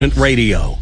Radio.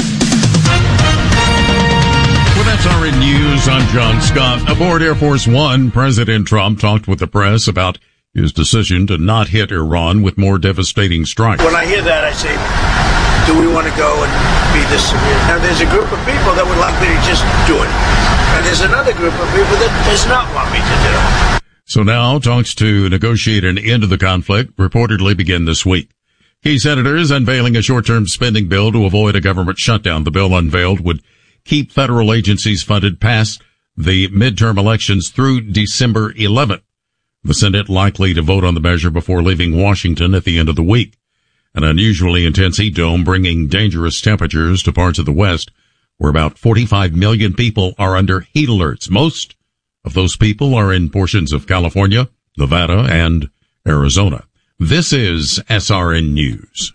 With SRN News, I'm John Scott. Aboard Air Force One, President Trump talked with the press about his decision to not hit Iran with more devastating strikes. When I hear that, I say, do we want to go and be this severe? Now, there's a group of people that would like me to just do it. And there's another group of people that does not want me to do it. So now, talks to negotiate an end to the conflict reportedly begin this week. Key senators unveiling a short-term spending bill to avoid a government shutdown. The bill unveiled would keep federal agencies funded past the midterm elections through December 11th. The Senate likely to vote on the measure before leaving Washington at the end of the week. An unusually intense heat dome bringing dangerous temperatures to parts of the West, where about 45 million people are under heat alerts. Most of those people are in portions of California, Nevada, and Arizona. This is SRN News.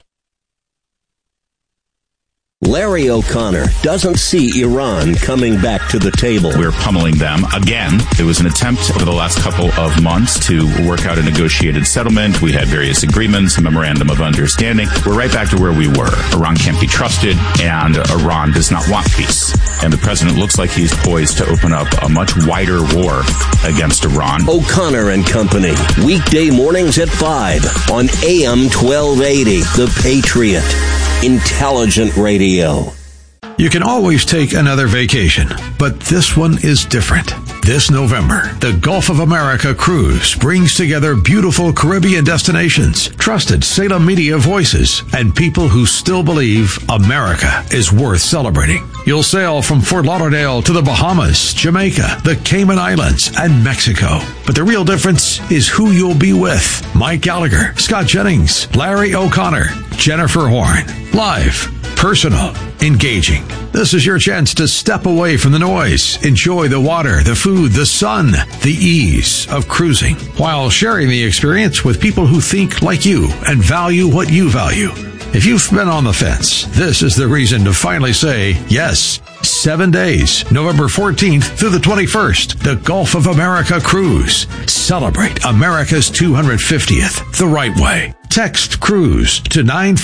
Larry O'Connor doesn't see Iran coming back to the table. We're pummeling them again. It was an attempt over the last couple of months to work out a negotiated settlement. We had various agreements, a memorandum of understanding. We're right back to where we were. Iran can't be trusted, and Iran does not want peace. And the president looks like he's poised to open up a much wider war against Iran. O'Connor and Company, weekday mornings at 5 on AM 1280, The Patriot. Intelligent radio. You can always take another vacation, but this one is different. This November, the Gulf of America cruise brings together beautiful Caribbean destinations, trusted Salem media voices, and people who still believe America is worth celebrating. You'll sail from Fort Lauderdale to the Bahamas, Jamaica, the Cayman Islands, and Mexico. But the real difference is who you'll be with. Mike Gallagher, Scott Jennings, Larry O'Connor, Jennifer Horn. Live, personal, engaging. This is your chance to step away from the noise, enjoy the water, the food, the sun, the ease of cruising, while sharing the experience with people who think like you and value what you value. If you've been on the fence, this is the reason to finally say yes. 7 days, November 14th through the 21st, the Gulf of America Cruise. Celebrate America's 250th the right way. Text CRUISE to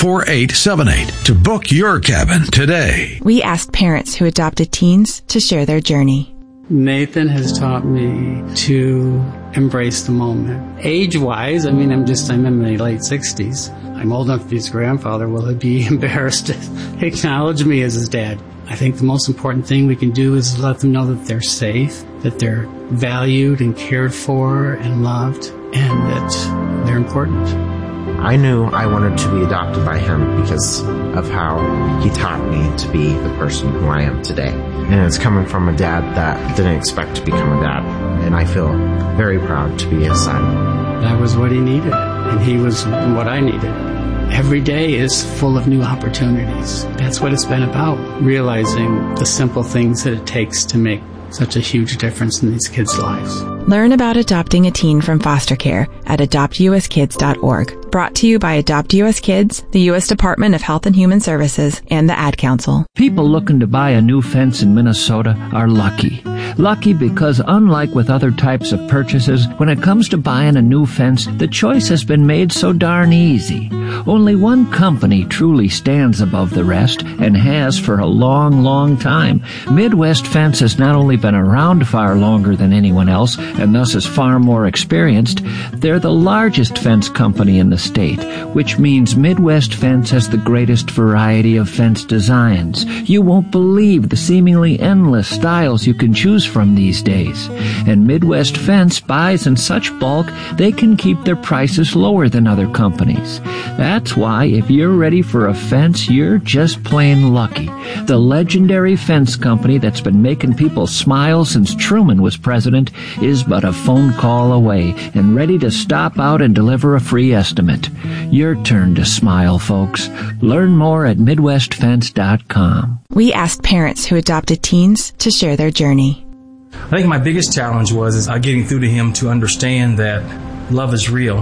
94878 to book your cabin today. We asked parents who adopted teens to share their journey. Nathan has taught me to embrace the moment. Age-wise, I'm in my late 60s. I'm old enough to be his grandfather. Will he be embarrassed to acknowledge me as his dad? I think the most important thing we can do is let them know that they're safe, that they're valued and cared for and loved, and that they're important. I knew I wanted to be adopted by him because of how he taught me to be the person who I am today. And it's coming from a dad that didn't expect to become a dad. And I feel very proud to be his son. That was what he needed, and he was what I needed. Every day is full of new opportunities. That's what it's been about, realizing the simple things that it takes to make such a huge difference in these kids' lives. Learn about adopting a teen from foster care at adoptuskids.org. Brought to you by Adopt US Kids, the U.S. Department of Health and Human Services, and the Ad Council. People looking to buy a new fence in Minnesota are lucky. Lucky because unlike with other types of purchases, when it comes to buying a new fence, the choice has been made so darn easy. Only one company truly stands above the rest and has for a long, long time. Midwest Fence has not only been around far longer than anyone else and thus is far more experienced, they're the largest fence company in the state, which means Midwest Fence has the greatest variety of fence designs. You won't believe the seemingly endless styles you can choose from these days. And Midwest Fence buys in such bulk, they can keep their prices lower than other companies. That's why if you're ready for a fence, you're just plain lucky. The legendary fence company that's been making people smile since Truman was president is but a phone call away and ready to stop out and deliver a free estimate. Your turn to smile, folks. Learn more at MidwestFence.com. We asked parents who adopted teens to share their journey. I think my biggest challenge was getting through to him to understand that love is real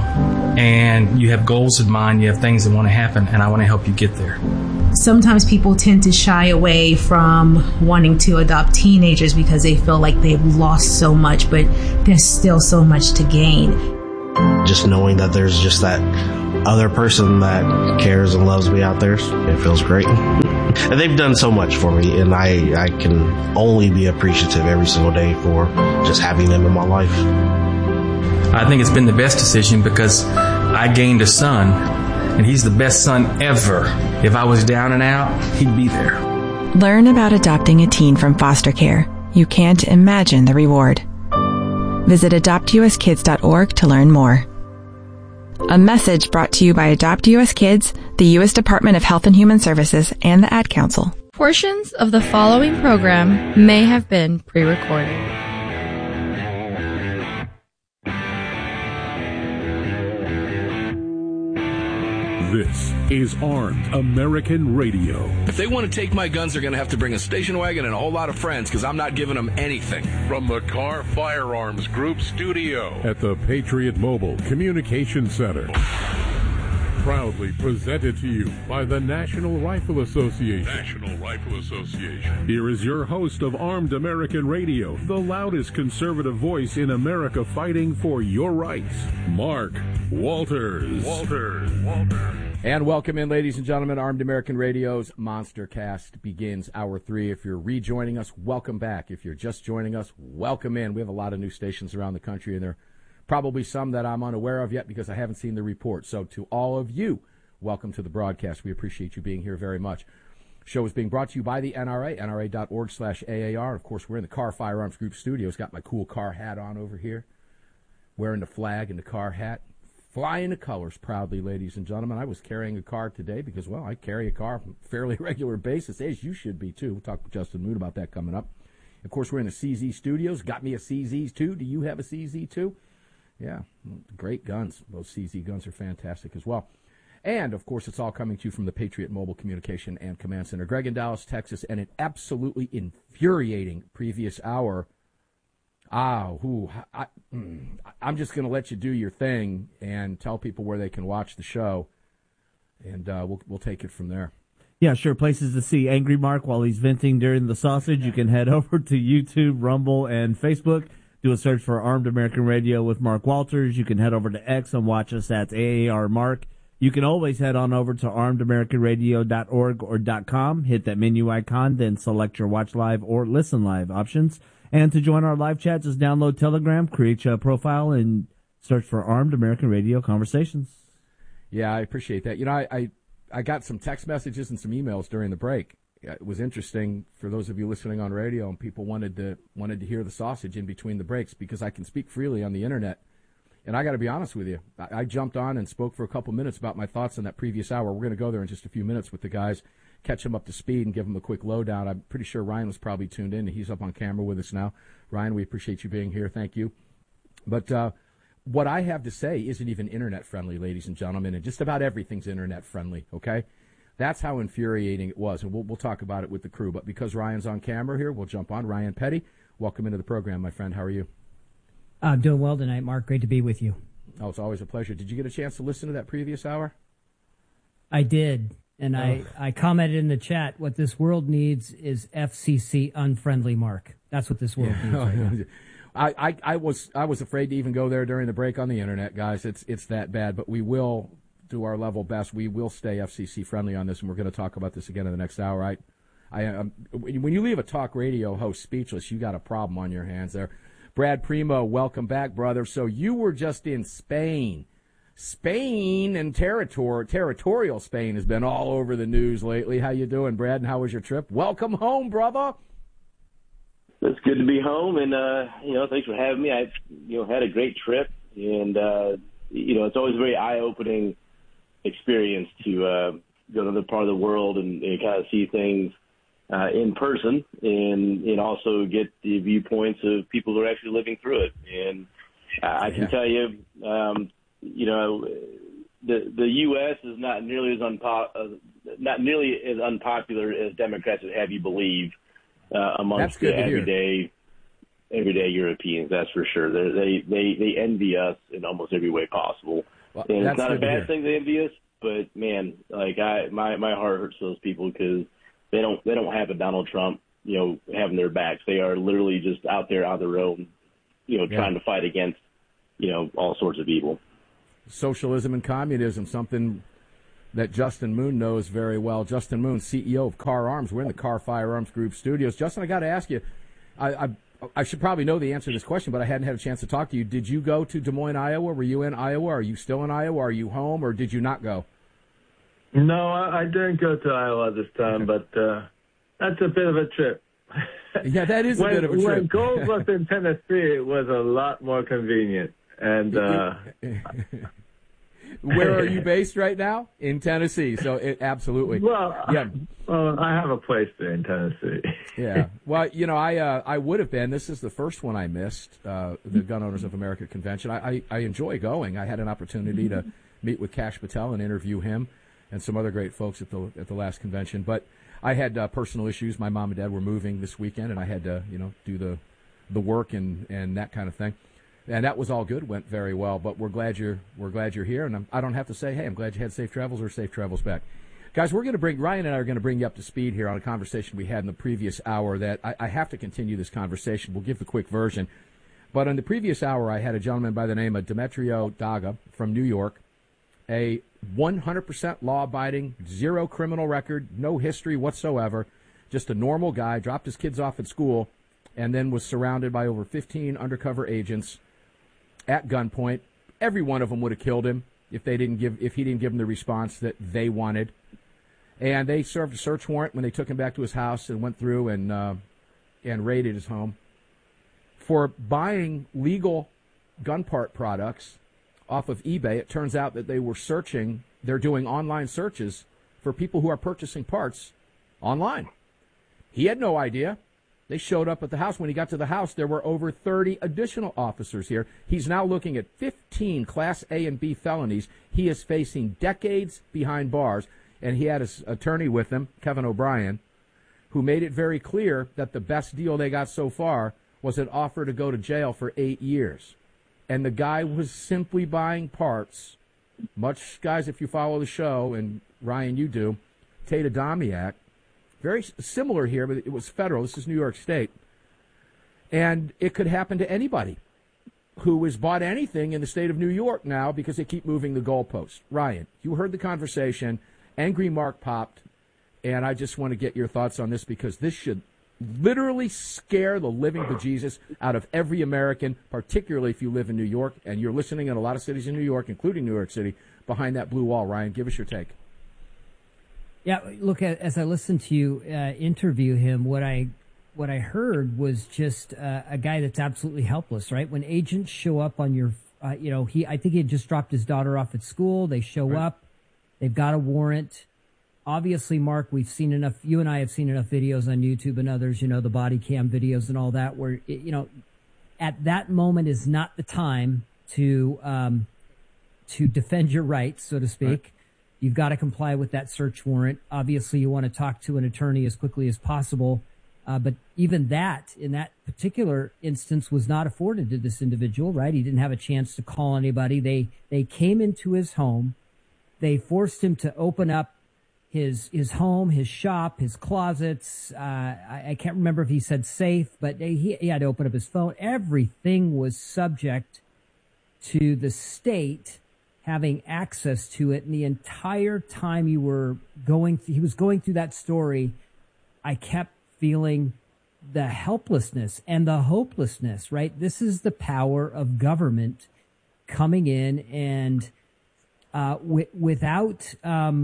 and you have goals in mind, you have things that want to happen, and I want to help you get there. Sometimes people tend to shy away from wanting to adopt teenagers because they feel like they've lost so much, but there's still so much to gain. Just knowing that there's just that other person that cares and loves me out there. It feels great. And they've done so much for me, and I can only be appreciative every single day for just having them in my life. I think it's been the best decision because I gained a son, and he's the best son ever. If I was down and out, he'd be there. Learn about adopting a teen from foster care. You can't imagine the reward. Visit adoptuskids.org to learn more. A message brought to you by Adopt U.S. Kids, the U.S. Department of Health and Human Services, and the Ad Council. Portions of the following program may have been pre-recorded. This is Armed American Radio. If they want to take my guns, they're going to have to bring a station wagon and a whole lot of friends, because I'm not giving them anything. From the Car Firearms Group studio at the Patriot Mobile Communication Center. Proudly presented to you by the National Rifle Association. National Rifle Association. Here is your host of Armed American Radio, the loudest conservative voice in America fighting for your rights, Mark Walters. And welcome in, ladies and gentlemen. Armed American Radio's Monster Cast begins Hour 3. If you're rejoining us, welcome back. If you're just joining us, welcome in. We have a lot of new stations around the country, and there are probably some that I'm unaware of yet because I haven't seen the report. So to all of you, welcome to the broadcast. We appreciate you being here very much. Show is being brought to you by the NRA, nra.org/AAR. Of course, we're in the Car Firearms Group studios. Got my cool car hat on over here, wearing the flag and the car hat. Flying the colors proudly, ladies and gentlemen. I was carrying a car today because, well, I carry a car on a fairly regular basis, as you should be, too. We'll talk with Justin Mood about that coming up. Of course, we're in the CZ studios. Got me a CZ, too. Do you have a CZ, too? Yeah, great guns. Those CZ guns are fantastic as well. And, of course, it's all coming to you from the Patriot Mobile Communication and Command Center. Greg in Dallas, Texas, and an absolutely infuriating previous hour. I'm just going to let you do your thing and tell people where they can watch the show, and we'll take it from there. Yeah, sure. Places to see Angry Mark while he's venting during the sausage. You can head over to YouTube, Rumble, and Facebook. Do a search for Armed American Radio with Mark Walters. You can head over to X and watch us at AAR Mark. You can always head on over to armedamericanradio.org or .com. Hit that menu icon, then select your watch live or listen live options. And to join our live chat, just download Telegram, create your profile, and search for Armed American Radio Conversations. Yeah, I appreciate that. You know, I got some text messages and some emails during the break. It was interesting for those of you listening on radio, and people wanted to hear the sausage in between the breaks because I can speak freely on the internet. And I got to be honest with you, I jumped on and spoke for a couple minutes about my thoughts on that previous hour. We're going to go there in just a few minutes with the guys, catch them up to speed and give them a quick lowdown. I'm pretty sure Ryan was probably tuned in. He's up on camera with us now. Ryan, we appreciate you being here. Thank you. But what I have to say isn't even internet-friendly, ladies and gentlemen, and just about everything's internet-friendly, okay? That's how infuriating it was, and we'll talk about it with the crew. But because Ryan's on camera here, we'll jump on. Ryan Petty, welcome into the program, my friend. How are you? I'm doing well tonight, Mark. Great to be with you. Oh, it's always a pleasure. Did you get a chance to listen to that previous hour? I did, and I commented in the chat, what this world needs is FCC unfriendly, Mark. That's what this world needs right now. I was afraid to even go there during the break on the internet, guys. It's that bad, but we will do our level best. We will stay FCC friendly on this, and we're going to talk about this again in the next hour. When you leave a talk radio host speechless, you got a problem on your hands there. Brad Primo, welcome back, brother. So you were just in Spain. Spain and territorial Spain has been all over the news lately. How you doing, Brad, and how was your trip? Welcome home, brother. It's good to be home, and, thanks for having me. I, had a great trip, and, it's always a very eye-opening experience to go to another part of the world and kind of see things in person and also get the viewpoints of people who are actually living through it. And I can tell you, the U.S. is not nearly as unpopular as Democrats would have you believe amongst the everyday Europeans. That's for sure. They envy us in almost every way possible, well, and it's not a bad thing to envy us. But man, like my heart hurts for those people because they don't have a Donald Trump, having their backs. They are literally just out there on their own, trying to fight against, all sorts of evil. socialism and communism, something that Justin Moon knows very well. Justin Moon, CEO of Car Arms. We're in the Car Firearms Group studios. Justin, I got to ask you, I should probably know the answer to this question, but I hadn't had a chance to talk to you. Did you go to Des Moines, Iowa? Were you in Iowa? Are you still in Iowa? Are you home, or did you not go? No, I didn't go to Iowa this time, but that's a bit of a trip. Yeah, that is a bit of a trip. When Gold was in Tennessee, it was a lot more convenient. And where are you based right now? In Tennessee. So absolutely. Well, yeah. I have a place there in Tennessee. Yeah. Well, I would have been. This is the first one I missed, the Gun Owners of America convention. I enjoy going. I had an opportunity to meet with Kash Patel and interview him and some other great folks at the last convention. But I had personal issues. My mom and dad were moving this weekend, and I had to do the work and that kind of thing. And that was all good. Went very well. But we're glad you're here. And I don't have to say, hey, I'm glad you had safe travels or safe travels back. Guys, Ryan and I are going to bring you up to speed here on a conversation we had in the previous hour that I have to continue this conversation. We'll give the quick version. But in the previous hour, I had a gentleman by the name of Demetrio Daga from New York, a 100% law-abiding, zero criminal record, no history whatsoever, just a normal guy, dropped his kids off at school, and then was surrounded by over 15 undercover agents at gunpoint. Every one of them would have killed him if he didn't give them the response that they wanted. And they served a search warrant when they took him back to his house and went through and raided his home for buying legal gun part products off of eBay. It turns out that they're doing online searches for people who are purchasing parts online. He had no idea. They showed up at the house. When he got to the house, there were over 30 additional officers here. He's now looking at 15 Class A and B felonies. He is facing decades behind bars, and he had his attorney with him, Kevin O'Brien, who made it very clear that the best deal they got so far was an offer to go to jail for 8 years. And the guy was simply buying parts. Much, guys, if you follow the show, and Ryan, you do, Tate Adamiak, very similar here, but it was federal. This is New York State. And it could happen to anybody who has bought anything in the state of New York now because they keep moving the goalposts. Ryan, you heard the conversation. Angry Mark popped, and I just want to get your thoughts on this because this should literally scare the living bejesus out of every American, particularly if you live in New York, and you're listening in a lot of cities in New York, including New York City, behind that blue wall. Ryan, give us your take. Yeah, look, as I listened to you interview him, what I heard was just a guy that's absolutely helpless, right? When agents show up on your, I think he had just dropped his daughter off at school. They show up, they've got a warrant. Obviously, Mark, we've seen enough, you and I have seen enough videos on YouTube and others, the body cam videos and all that, where, at that moment is not the time to defend your rights, so to speak. Right. You've got to comply with that search warrant. Obviously, you want to talk to an attorney as quickly as possible. But even that, in that particular instance, was not afforded to this individual, right? He didn't have a chance to call anybody. They came into his home. They forced him to open up his home, his shop, his closets. I can't remember if he said safe, but he had to open up his phone. Everything was subject to the state having access to it. And the entire time he was going through that story, I kept feeling the helplessness and the hopelessness, right? This is the power of government coming in and without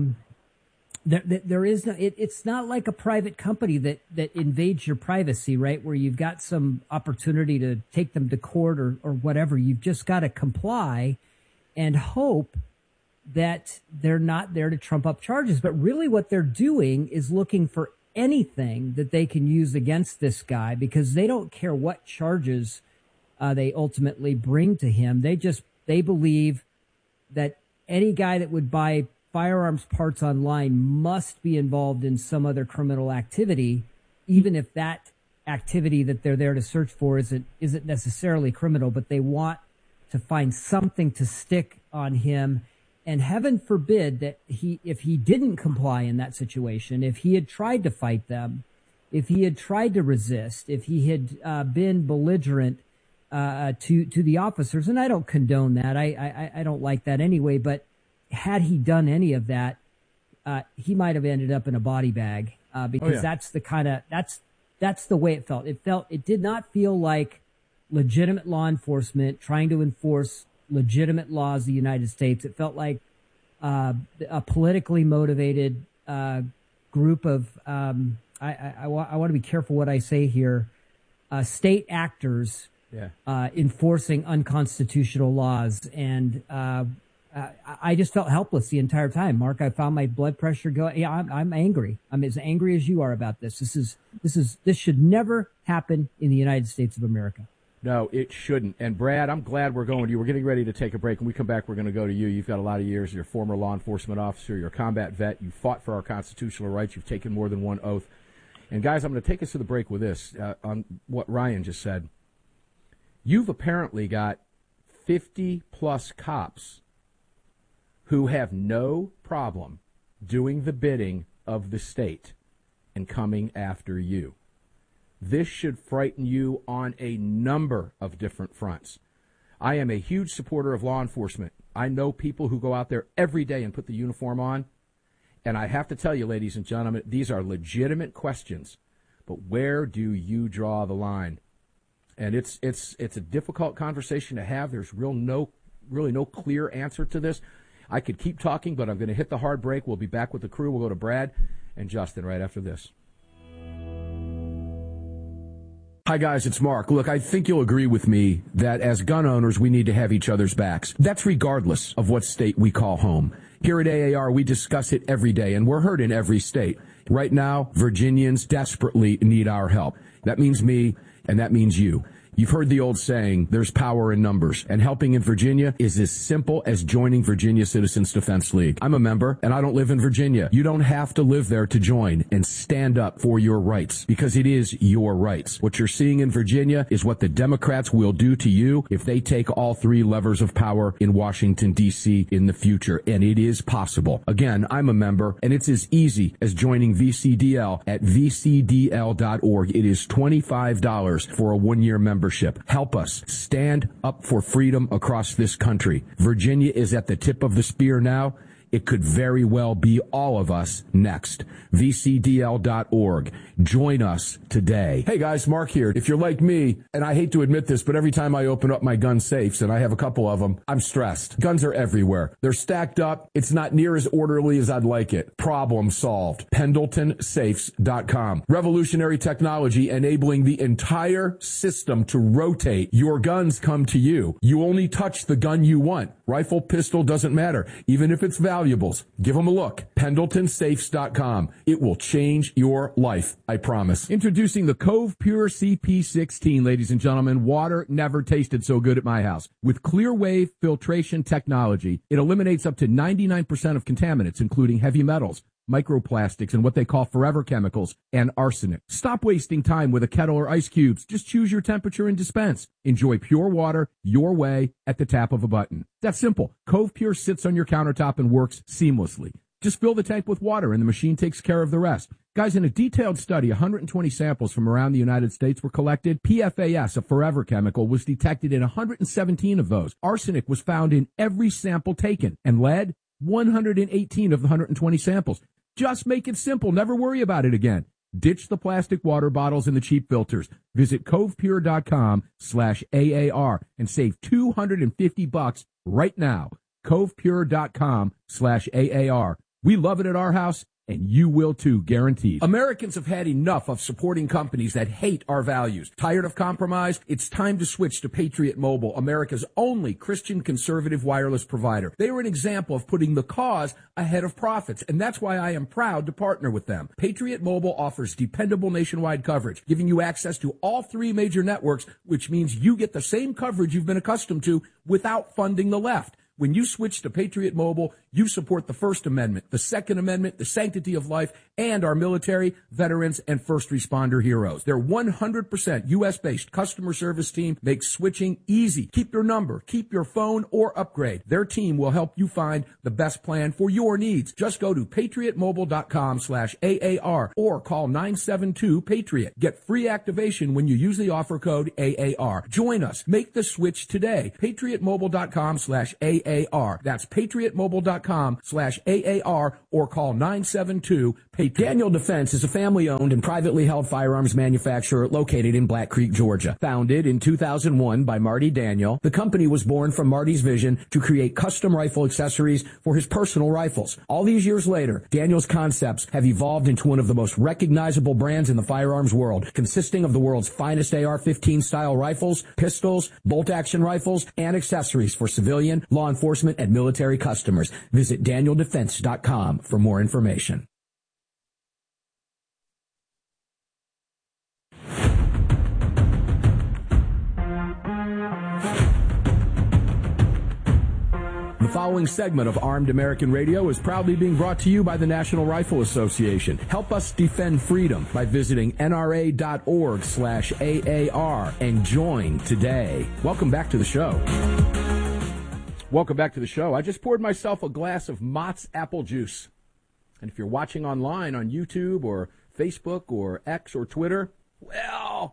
there is no, it's not like a private company that invades your privacy, right? Where you've got some opportunity to take them to court or whatever. You've just got to comply and hope that they're not there to trump up charges. But really what they're doing is looking for anything that they can use against this guy because they don't care what charges they ultimately bring to him. They believe that any guy that would buy firearms parts online must be involved in some other criminal activity, even if that activity that they're there to search for isn't necessarily criminal, but they want to find something to stick on him. And heaven forbid that if he didn't comply in that situation, if he had tried to fight them, if he had tried to resist, if he had been belligerent, to the officers, and I don't condone that. I don't like that anyway. But had he done any of that, he might have ended up in a body bag because that's the way it felt. It did not feel like legitimate law enforcement trying to enforce legitimate laws of the United States. It felt like a politically motivated group of I want to be careful what I say here. State actors enforcing unconstitutional laws, and I just felt helpless the entire time. Mark, I found my blood pressure going. Yeah, I'm angry. I'm as angry as you are about this. This should never happen in the United States of America. No, it shouldn't. And Brad, I'm glad we're going to you. We're getting ready to take a break. When we come back, we're going to go to you. You've got a lot of years. You're a former law enforcement officer. You're a combat vet. You fought for our constitutional rights. You've taken more than one oath. And guys, I'm going to take us to the break with this on what Ryan just said. You've apparently got 50-plus cops who have no problem doing the bidding of the state and coming after you. This should frighten you on a number of different fronts. I am a huge supporter of law enforcement. I know people who go out there every day and put the uniform on. And I have to tell you, ladies and gentlemen, these are legitimate questions. But where do you draw the line? And it's a difficult conversation to have. There's really no clear answer to this. I could keep talking, but I'm going to hit the hard break. We'll be back with the crew. We'll go to Brad and Justin right after this. Hi, guys, it's Mark. Look, I think you'll agree with me that as gun owners, we need to have each other's backs. That's regardless of what state we call home. Here at AAR, we discuss it every day, and we're heard in every state. Right now, Virginians desperately need our help. That means me, and that means you. You've heard the old saying, there's power in numbers, and helping in Virginia is as simple as joining Virginia Citizens Defense League. I'm a member, and I don't live in Virginia. You don't have to live there to join and stand up for your rights, because it is your rights. What you're seeing in Virginia is what the Democrats will do to you if they take all three levers of power in Washington, D.C. in the future, and it is possible. Again, I'm a member, and it's as easy as joining VCDL at vcdl.org. It is $25 for a one-year membership. Help us stand up for freedom across this country. Virginia is at the tip of the spear now. It could very well be all of us next. VCDL.org. Join us today. Hey guys, Mark here. If you're like me, and I hate to admit this, but every time I open up my gun safes, and I have a couple of them, I'm stressed. Guns are everywhere. They're stacked up. It's not near as orderly as I'd like it. Problem solved. PendletonSafes.com. Revolutionary technology enabling the entire system to rotate. Your guns come to you. You only touch the gun you want. Rifle, pistol, doesn't matter. Even if it's valuables, give them a look. PendletonSafes.com. It will change your life, I promise. Introducing the Cove Pure CP16, ladies and gentlemen. Water never tasted so good at my house. With clear wave filtration technology, it eliminates up to 99% of contaminants, including heavy metals, microplastics, and what they call forever chemicals, and arsenic. Stop wasting time with a kettle or ice cubes. Just choose your temperature and dispense. Enjoy pure water your way at the tap of a button. That's simple. Cove Pure sits on your countertop and works seamlessly. Just fill the tank with water and the machine takes care of the rest. Guys, in a detailed study, 120 samples from around the United States were collected. PFAS, a forever chemical, was detected in 117 of those. Arsenic was found in every sample taken, and lead, 118 of the 120 samples. Just make it simple. Never worry about it again. Ditch the plastic water bottles and the cheap filters. Visit covepure.com/AAR and save $250 right now. covepure.com/AAR. We love it at our house, and you will too, guaranteed. Americans have had enough of supporting companies that hate our values. Tired of compromise? It's time to switch to Patriot Mobile, America's only Christian conservative wireless provider. They are an example of putting the cause ahead of profits, and that's why I am proud to partner with them. Patriot Mobile offers dependable nationwide coverage, giving you access to all three major networks, which means you get the same coverage you've been accustomed to without funding the left. When you switch to Patriot Mobile, you support the First Amendment, the Second Amendment, the sanctity of life, and our military, veterans, and first responder heroes. Their 100% U.S.-based customer service team makes switching easy. Keep your number, keep your phone, or upgrade. Their team will help you find the best plan for your needs. Just go to patriotmobile.com/AAR or call 972-PATRIOT. Get free activation when you use the offer code AAR. Join us. Make the switch today. patriotmobile.com/AAR. That's patriotmobile.com/AAR or call 972-PATRIOT. Daniel Defense is a family-owned and privately held firearms manufacturer located in Black Creek, Georgia. Founded in 2001 by Marty Daniel, the company was born from Marty's vision to create custom rifle accessories for his personal rifles. All these years later, Daniel's concepts have evolved into one of the most recognizable brands in the firearms world, consisting of the world's finest AR-15 style rifles, pistols, bolt-action rifles, and accessories for civilian, law enforcement, and military customers. Visit DanielDefense.com for more information. The following segment of Armed American Radio is proudly being brought to you by the National Rifle Association. Help us defend freedom by visiting nra.org/AAR and join today. Welcome back to the show. Welcome back to the show. I just poured myself a glass of Mott's apple juice. And if you're watching online on YouTube or Facebook or X or Twitter, well,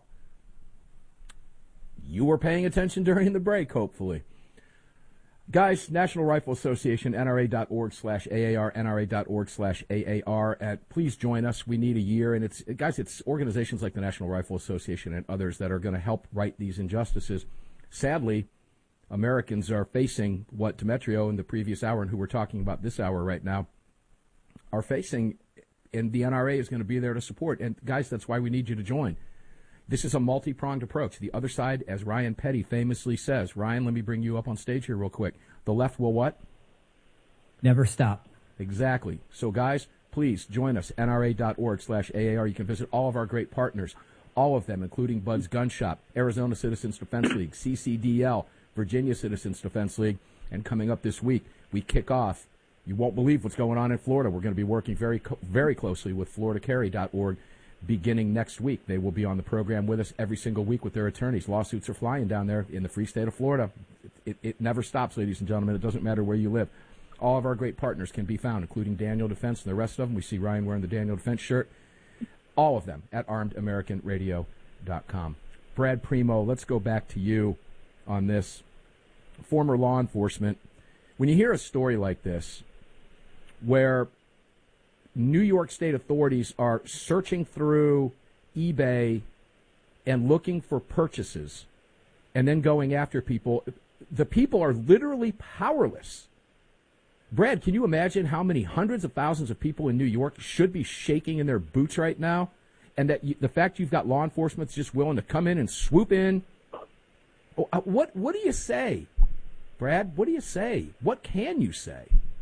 you were paying attention during the break, hopefully. Guys, National Rifle Association, NRA.org/AAR, NRA.org/AAR. Please join us. We need a year. And it's organizations like the National Rifle Association and others that are going to help right these injustices. Sadly, Americans are facing what Demetrio in the previous hour and who we're talking about this hour right now are facing, and the NRA is going to be there to support. And guys, that's why we need you to join. This is a multi-pronged approach. The other side, as Ryan Petty famously says, Ryan, let me bring you up on stage here real quick. The left will what? Never stop. Exactly. So, guys, please join us, NRA.org/AAR. You can visit all of our great partners, all of them, including Bud's Gun Shop, Arizona Citizens Defense League, CCDL, Virginia Citizens Defense League, and coming up this week, we kick off. You won't believe what's going on in Florida. We're going to be working very closely with FloridaCarry.org. Beginning next week. They will be on the program with us every single week with their attorneys. Lawsuits are flying down there in the free state of Florida. It never stops, ladies and gentlemen. It doesn't matter where you live. All of our great partners can be found, including Daniel Defense and the rest of them. We see Ryan wearing the Daniel Defense shirt. All of them at ArmedAmericanRadio.com. Brad Primo, let's go back to you on this. Former law enforcement. When you hear a story like this, where New York State authorities are searching through eBay and looking for purchases and then going after people. The people are literally powerless. Brad, can you imagine how many hundreds of thousands of people in New York should be shaking in their boots right now? And that the fact you've got law enforcement just willing to come in and swoop in. What do you say, Brad? What do you say? What can you say?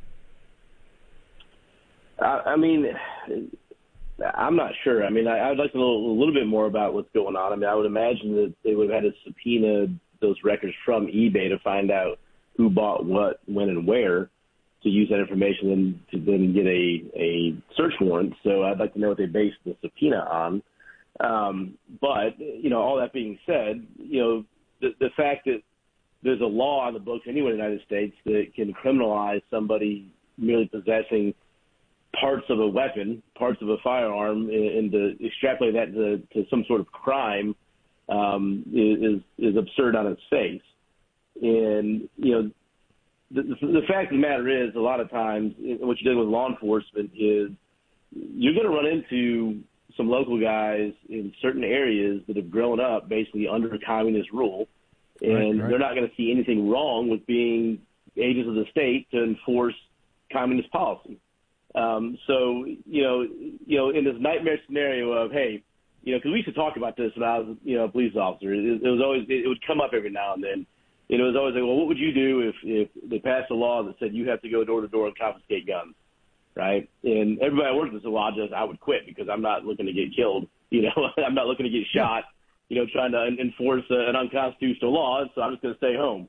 I mean, I'm not sure. I mean, I would like to know a little bit more about what's going on. I mean, I would imagine that they would have had to subpoena those records from eBay to find out who bought what, when, and where, to use that information and to then get a search warrant. So I'd like to know what they based the subpoena on. But, you know, all that being said, you know, the fact that there's a law on the books anywhere in the United States that can criminalize somebody merely possessing parts of a weapon, parts of a firearm, and to extrapolate that to some sort of crime is absurd on its face. And, you know, the fact of the matter is, a lot of times, what you're doing with law enforcement is you're going to run into some local guys in certain areas that have grown up basically under a communist rule, and they're not going to see anything wrong with being agents of the state to enforce communist policy. So, you know, in this nightmare scenario of, hey, you know, because we used to talk about this when I was, you know, a police officer. It would come up every now and then. And it was always like, well, what would you do if they passed a law that said you have to go door to door and confiscate guns, right? And everybody that works with this law just, I would quit because I'm not looking to get killed. You know, I'm not looking to get shot, you know, trying to enforce an unconstitutional law, so I'm just going to stay home.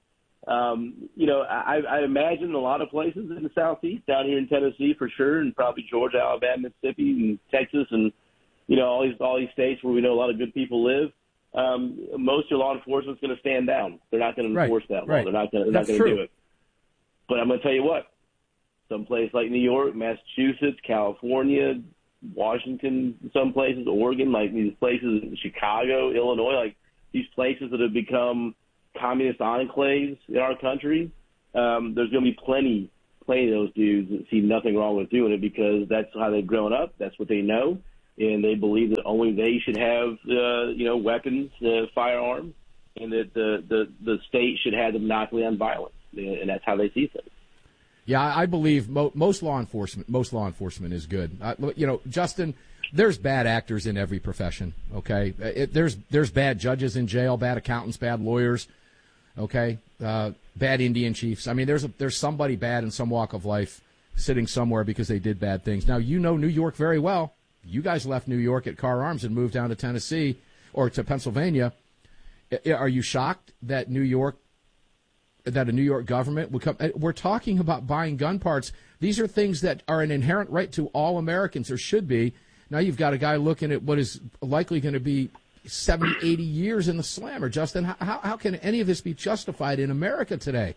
I imagine a lot of places in the Southeast, down here in Tennessee for sure, and probably Georgia, Alabama, Mississippi, and Texas, and all these states where we know a lot of good people live. Most of law enforcement's going to stand down. They're not going to enforce that law. Right. They're not going to do it. But I'm going to tell you what. Some place like New York, Massachusetts, California, Washington, some places, Oregon, like these places, Chicago, Illinois, like these places that have become communist enclaves in our country, there's going to be plenty of those dudes that see nothing wrong with doing it because that's how they've grown up. That's what they know. And they believe that only they should have, weapons, firearms, and that the state should have the monopoly on violence. And that's how they see things. Yeah, I believe most law enforcement is good. Justin, there's bad actors in every profession. Okay, there's bad judges in jail, bad accountants, bad lawyers. Okay, bad Indian chiefs. I mean, there's somebody bad in some walk of life sitting somewhere because they did bad things. Now you know New York very well. You guys left New York at Carr Arms and moved down to Tennessee or to Pennsylvania. Are you shocked that a New York government would come? We're talking about buying gun parts. These are things that are an inherent right to all Americans, or should be. Now you've got a guy looking at what is likely going to be 70, 80 years in the slammer. Justin, how can any of this be justified in America today?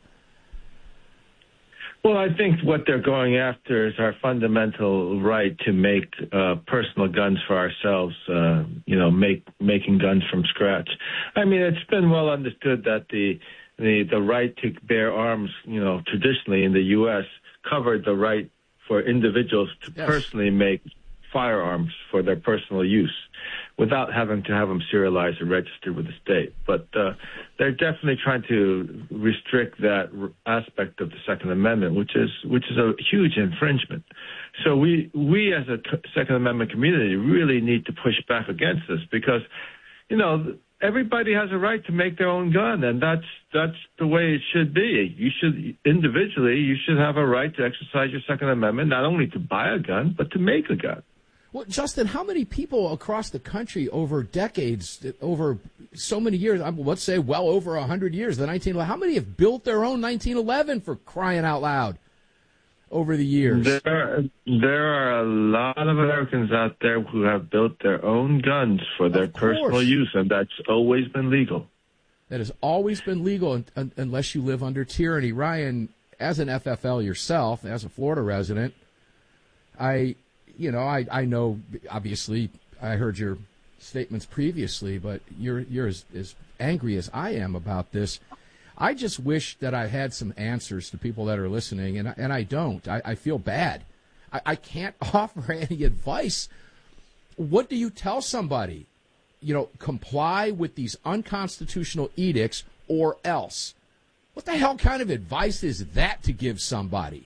Well, I think what they're going after is our fundamental right to make personal guns for ourselves, making guns from scratch. I mean, it's been well understood that the right to bear arms, traditionally in the U.S. covered the right for individuals to personally make firearms for their personal use without having to have them serialized or registered with the state. But they're definitely trying to restrict that aspect of the Second Amendment, which is a huge infringement. So we as a Second Amendment community really need to push back against this because, everybody has a right to make their own gun, and that's the way it should be. You should have a right to exercise your Second Amendment, not only to buy a gun, but to make a gun. Well, Justin, how many people across the country over decades, over so many years, let's say well over 100 years, how many have built their own 1911 for crying out loud over the years? There are a lot of Americans out there who have built their own guns for their personal use, and that's always been legal. That has always been legal unless you live under tyranny. Ryan, as an FFL yourself, as a Florida resident, I know, obviously, I heard your statements previously, but you're as angry as I am about this. I just wish that I had some answers to people that are listening, and I don't. I feel bad. I can't offer any advice. What do you tell somebody? Comply with these unconstitutional edicts or else. What the hell kind of advice is that to give somebody?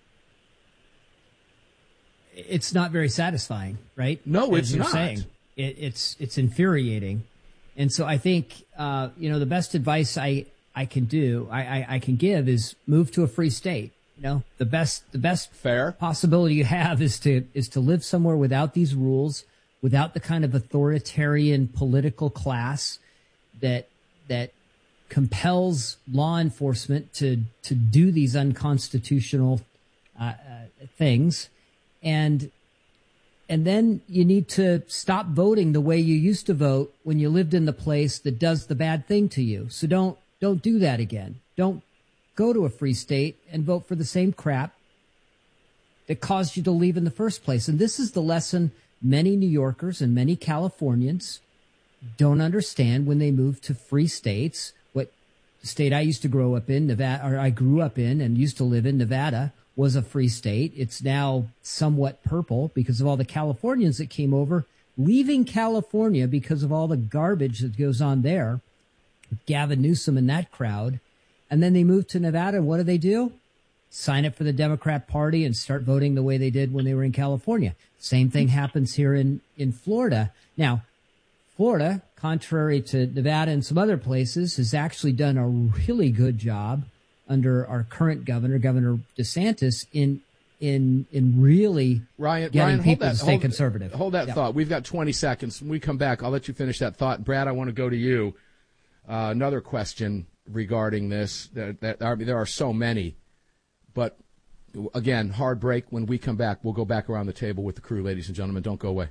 It's not very satisfying, right? No, it's not. Saying. It's infuriating. And so I think, the best advice I can give is move to a free state. The best fair possibility you have is to live somewhere without these rules, without the kind of authoritarian political class that compels law enforcement to do these unconstitutional things. And then you need to stop voting the way you used to vote when you lived in the place that does the bad thing to you. So don't do that again. Don't go to a free state and vote for the same crap that caused you to leave in the first place. And this is the lesson many New Yorkers and many Californians don't understand when they move to free states. What the state I used to grow up in, Nevada, or I grew up in and used to live in, Nevada, was a free state. It's now somewhat purple because of all the Californians that came over, leaving California because of all the garbage that goes on there. Gavin Newsom and that crowd. And then they moved to Nevada. What do? Sign up for the Democrat Party and start voting the way they did when they were in California. Same thing happens here in Florida. Now, Florida, contrary to Nevada and some other places, has actually done a really good job under our current governor, Governor DeSantis, in really getting people to stay conservative. Hold that thought. We've got 20 seconds. When we come back, I'll let you finish that thought. Brad, I want to go to you. Another question. regarding this. There are so many. But, again, hard break. When we come back, we'll go back around the table with the crew, ladies and gentlemen. Don't go away.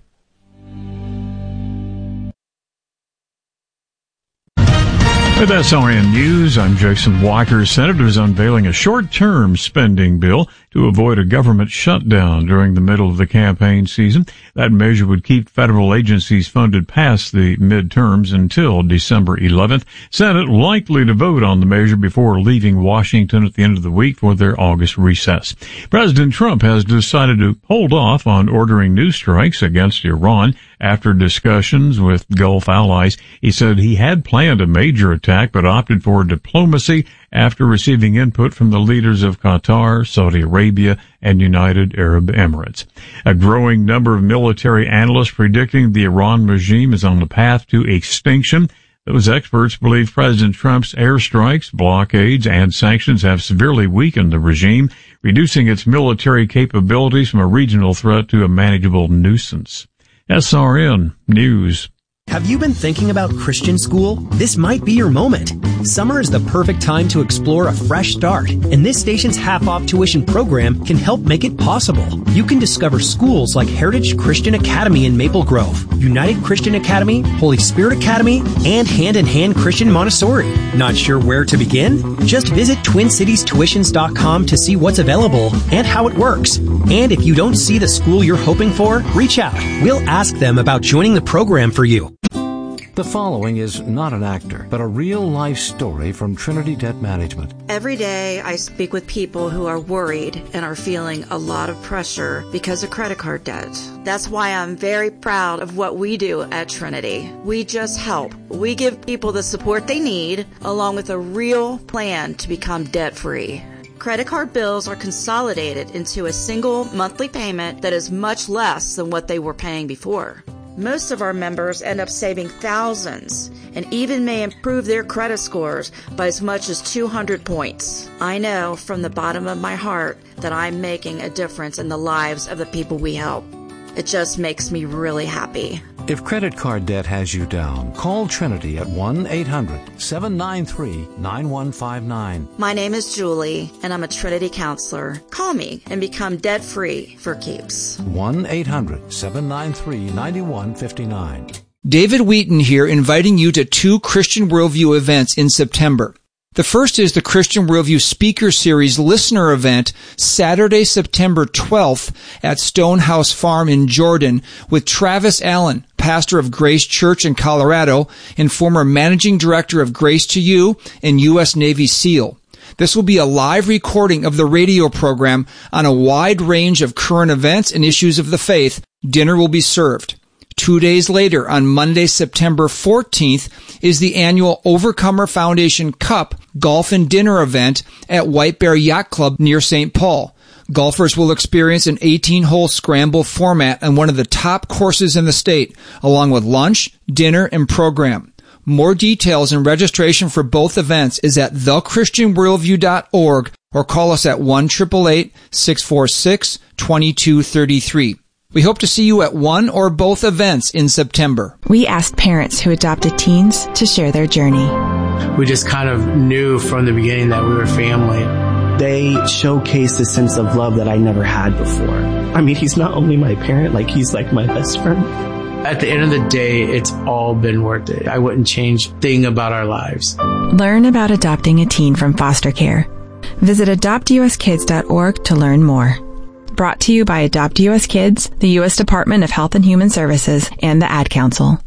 With SRN News, I'm Jason Walker. Senators unveiling a short-term spending bill to avoid a government shutdown during the middle of the campaign season. That measure would keep federal agencies funded past the midterms until December 11th. Senate likely to vote on the measure before leaving Washington at the end of the week for their August recess. President Trump has decided to hold off on ordering new strikes against Iran after discussions with Gulf allies. He said he had planned a major attack but opted for diplomacy after receiving input from the leaders of Qatar, Saudi Arabia, and United Arab Emirates. A growing number of military analysts predicting the Iran regime is on the path to extinction. Those experts believe President Trump's airstrikes, blockades, and sanctions have severely weakened the regime, reducing its military capabilities from a regional threat to a manageable nuisance. SRN News. Have you been thinking about Christian school? This might be your moment. Summer is the perfect time to explore a fresh start, and this station's half-off tuition program can help make it possible. You can discover schools like Heritage Christian Academy in Maple Grove, United Christian Academy, Holy Spirit Academy, and Hand in Hand Christian Montessori. Not sure where to begin? Just visit TwinCitiesTuitions.com to see what's available and how it works. And if you don't see the school you're hoping for, reach out. We'll ask them about joining the program for you. The following is not an actor, but a real-life story from Trinity Debt Management. Every day I speak with people who are worried and are feeling a lot of pressure because of credit card debt. That's why I'm very proud of what we do at Trinity. We just help. We give people the support they need, along with a real plan to become debt-free. Credit card bills are consolidated into a single monthly payment that is much less than what they were paying before. Most of our members end up saving thousands and even may improve their credit scores by as much as 200 points. I know from the bottom of my heart that I'm making a difference in the lives of the people we help. It just makes me really happy. If credit card debt has you down, call Trinity at 1-800-793-9159. My name is Julie, and I'm a Trinity counselor. Call me and become debt-free for keeps. 1-800-793-9159. David Wheaton here, inviting you to 2 Christian Worldview events in September. The first is the Christian Worldview Speaker Series Listener Event, Saturday, September 12th at Stonehouse Farm in Jordan with Travis Allen, pastor of Grace Church in Colorado and former managing director of Grace to You and U.S. Navy SEAL. This will be a live recording of the radio program on a wide range of current events and issues of the faith. Dinner will be served. 2 days later, on Monday, September 14th, is the annual Overcomer Foundation Cup Golf and Dinner event at White Bear Yacht Club near St. Paul. Golfers will experience an 18-hole scramble format on one of the top courses in the state, along with lunch, dinner, and program. More details and registration for both events is at thechristianworldview.org or call us at 1-888-646-2233. We hope to see you at one or both events in September. We asked parents who adopted teens to share their journey. We just kind of knew from the beginning that we were family. They showcased a sense of love that I never had before. I mean, he's not only my parent, like he's like my best friend. At the end of the day, it's all been worth it. I wouldn't change a thing about our lives. Learn about adopting a teen from foster care. Visit adoptuskids.org to learn more. Brought to you by Adopt U.S. Kids, the U.S. Department of Health and Human Services, and the Ad Council.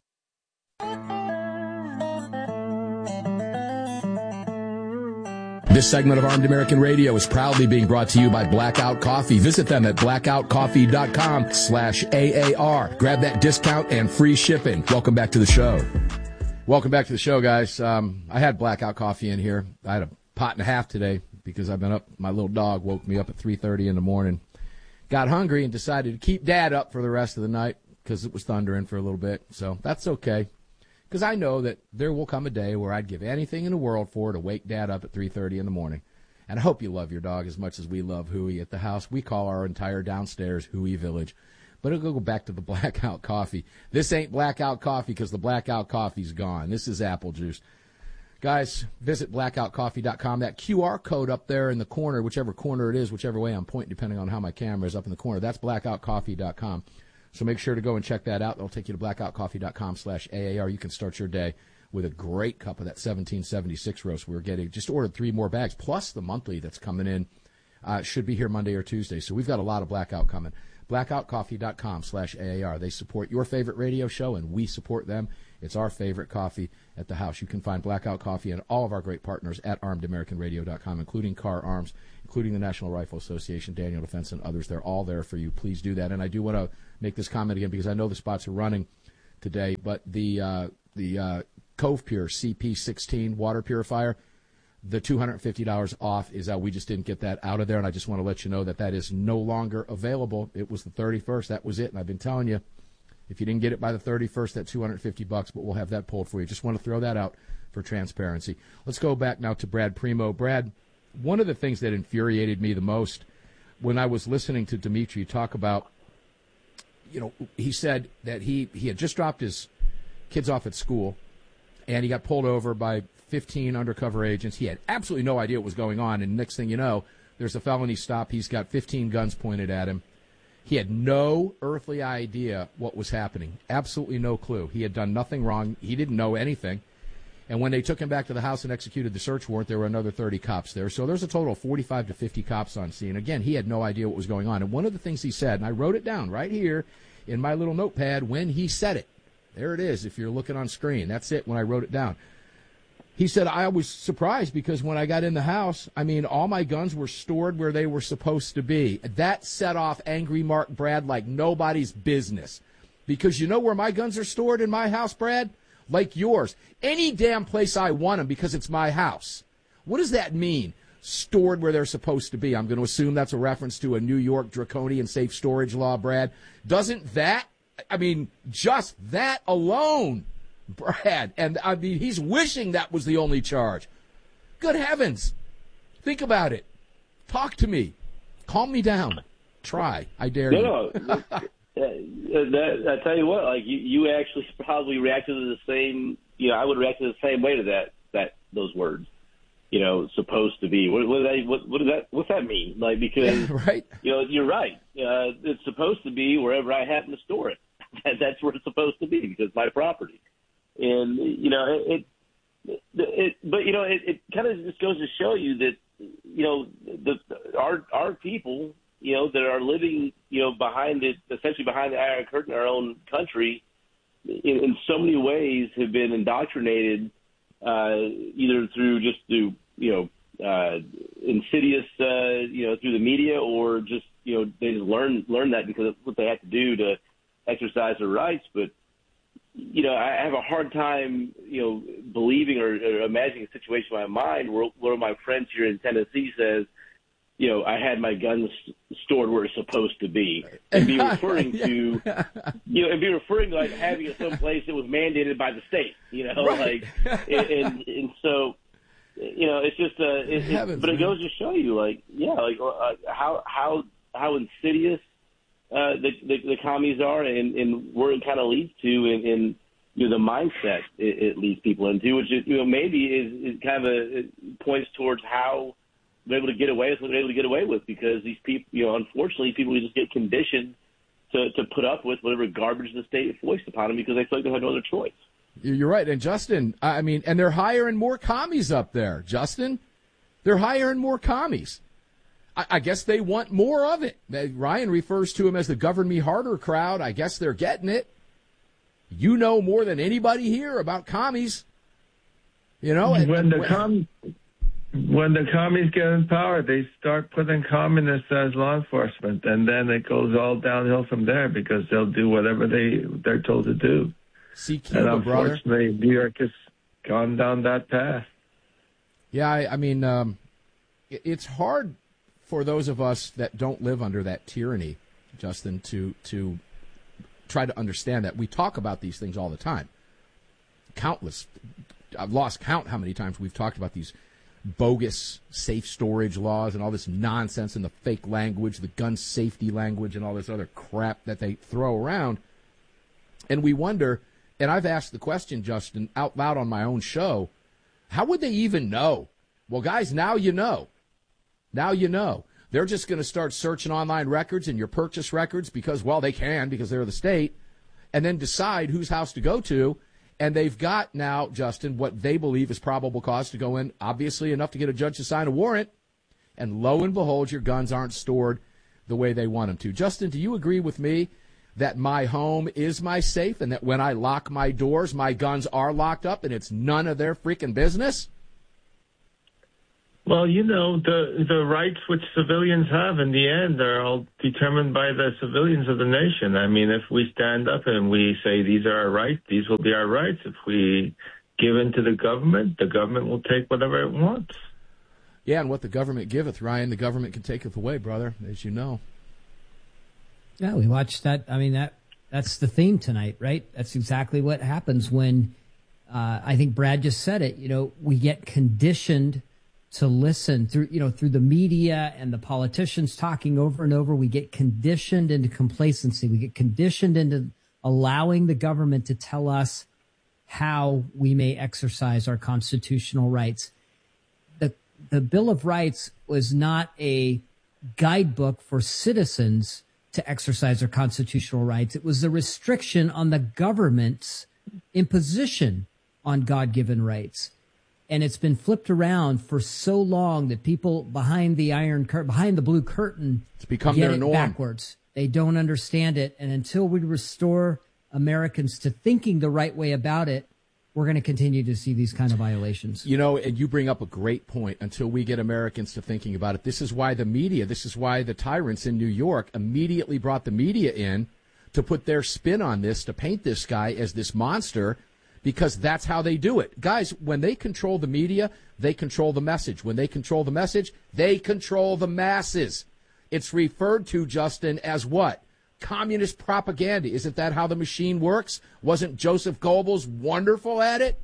This segment of Armed American Radio is proudly being brought to you by Blackout Coffee. Visit them at blackoutcoffee.com/AAR. Grab that discount and free shipping. Welcome back to the show. Welcome back to the show, guys. I had Blackout Coffee in here. I had a pot and a half today because I've been up. My little dog woke me up at 3:30 in the morning. Got hungry and decided to keep Dad up for the rest of the night because it was thundering for a little bit. So that's okay, because I know that there will come a day where I'd give anything in the world for to wake Dad up at 3:30 in the morning. And I hope you love your dog as much as we love Huey at the house. We call our entire downstairs Huey Village. But it'll go back to the Blackout Coffee. This ain't Blackout Coffee because the Blackout Coffee's gone. This is apple juice. Guys, visit blackoutcoffee.com. That QR code up there in the corner, whichever corner it is, whichever way I'm pointing, depending on how my camera is up in the corner, that's blackoutcoffee.com. So make sure to go and check that out. It'll take you to blackoutcoffee.com/AAR. You can start your day with a great cup of that 1776 roast. We're getting, just ordered 3 more bags, plus the monthly that's coming in. Should be here Monday or Tuesday. So we've got a lot of Blackout coming. blackoutcoffee.com/AAR. They support your favorite radio show, and we support them. It's our favorite coffee at the house. You can find Blackout Coffee and all of our great partners at armedamericanradio.com, including Car Arms, including the National Rifle Association, Daniel Defense, and others. They're all there for you. Please do that. And I do want to make this comment again because I know the spots are running today, but the Cove Pure CP16 water purifier, the $250 off is out. We just didn't get that out of there, and I just want to let you know that is no longer available. It was the 31st. That was it, and I've been telling you, if you didn't get it by the 31st, that $250, but we'll have that pulled for you. Just want to throw that out for transparency. Let's go back now to Brad Primo. Brad, one of the things that infuriated me the most when I was listening to Dimitri talk about, he said that he had just dropped his kids off at school, and he got pulled over by 15 undercover agents. He had absolutely no idea what was going on, and next thing you know, there's a felony stop. He's got 15 guns pointed at him. He had no earthly idea what was happening, absolutely no clue. He had done nothing wrong. He didn't know anything. And when they took him back to the house and executed the search warrant, there were another 30 cops there. So there's a total of 45 to 50 cops on scene. Again, he had no idea what was going on. And one of the things he said, and I wrote it down right here in my little notepad when he said it. There it is if you're looking on screen. That's it when I wrote it down. He said, I was surprised because when I got in the house, all my guns were stored where they were supposed to be. That set off Angry Mark Brad like nobody's business. Because you know where my guns are stored in my house, Brad? Like yours. Any damn place I want them because it's my house. What does that mean? Stored where they're supposed to be. I'm going to assume that's a reference to a New York draconian safe storage law, Brad. Doesn't that, just that alone, Brad, and he's wishing that was the only charge. Good heavens. Think about it. Talk to me. Calm me down. Try. I dare you. No. I tell you what, you actually probably reacted to the same, I would react to the same way to those words. Supposed to be. What's that mean? Because right. You're right. It's supposed to be wherever I happen to store it. That's where it's supposed to be because it's my property. And it kind of just goes to show you that our people that are living essentially behind the Iron Curtain in our own country in so many ways have been indoctrinated either through insidious through the media or just they just learn that because it's what they have to do to exercise their rights. But I have a hard time, believing or imagining a situation in my mind where one of my friends here in Tennessee says, I had my guns stored where it's supposed to be, and be referring to, like having it someplace that was mandated by the state, right. and so, it's just, but it goes to show you, how insidious the commies are, and where it kind of leads to, in the mindset it leads people into, which is, maybe is kind of it points towards how they're able to get away with what they're able to get away with, because these people, unfortunately, people just get conditioned to put up with whatever garbage the state foists upon them because they feel like they have no other choice. You're right, and Justin, and they're hiring more commies up there, Justin. They're hiring more commies. I guess they want more of it. Ryan refers to them as the Govern Me Harder crowd. I guess they're getting it. You know more than anybody here about commies. When the commies get in power, they start putting communists as law enforcement, and then it goes all downhill from there because they'll do whatever they're told to do. See Cuba, and unfortunately, New York has gone down that path. Yeah, it's hard for those of us that don't live under that tyranny, Justin, to try to understand that. We talk about these things all the time. I've lost count how many times we've talked about these bogus safe storage laws and all this nonsense and the fake language, the gun safety language and all this other crap that they throw around. And we wonder, and I've asked the question, Justin, out loud on my own show, How would they even know? Well, guys, now you know. Now you know. They're just going to start searching online records and your purchase records because, well, they can because they're the state, and then decide whose house to go to. And they've got now, Justin, what they believe is probable cause to go in, obviously enough to get a judge to sign a warrant. And lo and behold, your guns aren't stored the way they want them to. Justin, do you agree with me that my home is my safe and that when I lock my doors, my guns are locked up and it's none of their freaking business? Well, you know, the rights which civilians have in the end are all determined by the civilians of the nation. I mean, if we stand up and we say these are our rights, these will be our rights. If we give in to the government will take whatever it wants. Yeah, and what the government giveth, Ryan, the government can taketh away, brother, as you know. Yeah, we watched that. I mean, that's the theme tonight, right? That's exactly what happens when, I think Brad just said it, you know, we get conditioned to listen through the media and the politicians talking over and over. We get conditioned into complacency. We get conditioned into allowing the government to tell us how we may exercise our constitutional rights. The Bill of Rights was not a guidebook for citizens to exercise their constitutional rights. It was a restriction on the government's imposition on God-given rights. And it's been flipped around for so long that people behind the blue curtain, it's become get their it norm. Backwards. They don't understand it. And until we restore Americans to thinking the right way about it, we're going to continue to see these kind of violations. You know, and you bring up a great point. Until we get Americans to thinking about it, this is why the media, this is why the tyrants in New York immediately brought the media in to put their spin on this, to paint this guy as this monster, because that's how they do it. Guys, when they control the media, they control the message. When they control the message, they control the masses. It's referred to, Justin, as what? Communist propaganda. Isn't that how the machine works? Wasn't Joseph Goebbels wonderful at it?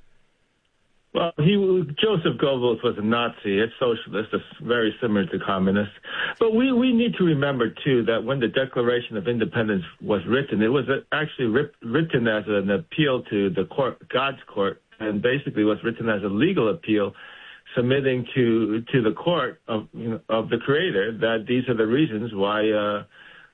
Well, Joseph Goebbels was a Nazi, a socialist, very similar to communists. But we need to remember, too, that when the Declaration of Independence was written, it was actually written as an appeal to the court, God's court, and basically was written as a legal appeal, submitting to the court of the Creator that these are the reasons why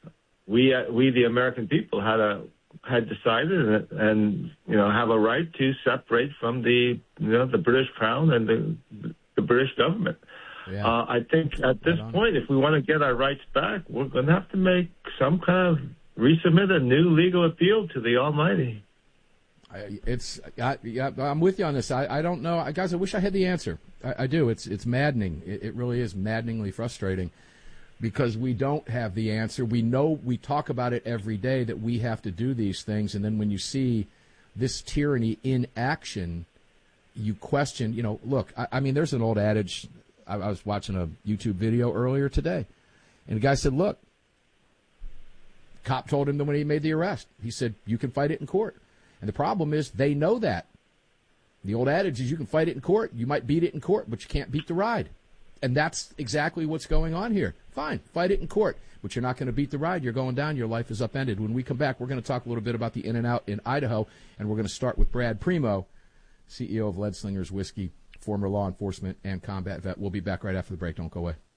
we the American people had decided and have a right to separate from the British Crown and the British government. Yeah. I think at this point, if we want to get our rights back, we're going to have to make some kind of resubmit a new legal appeal to the Almighty. I'm with you on this. I don't know, guys. I wish I had the answer. I do. It's maddening. It really is maddeningly frustrating. Because we don't have the answer. We know, we talk about it every day that we have to do these things, and then when you see this tyranny in action, you question, look, I mean, there's an old adage. I was watching a YouTube video earlier today, and the guy said, look, cop told him that when he made the arrest, he said, you can fight it in court. And the problem is they know that. The old adage is you can fight it in court, you might beat it in court, but you can't beat the ride. And that's exactly what's going on here. Fine, fight it in court, but you're not going to beat the ride. You're going down. Your life is upended. When we come back, we're going to talk a little bit about the In-N-Out in Idaho, and we're going to start with Brad Primo, CEO of Lead Slingers Whiskey, former law enforcement and combat vet. We'll be back right after the break. Don't go away.